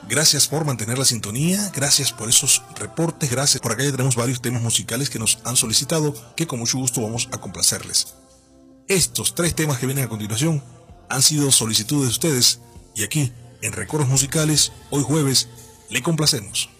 Gracias por mantener la sintonía, gracias por esos reportes, gracias. Por acá ya tenemos varios temas musicales que nos han solicitado, que con mucho gusto vamos a complacerles. Estos 3 temas que vienen a continuación han sido solicitudes de ustedes y aquí, en Recuerdos Musicales, hoy jueves, le complacemos.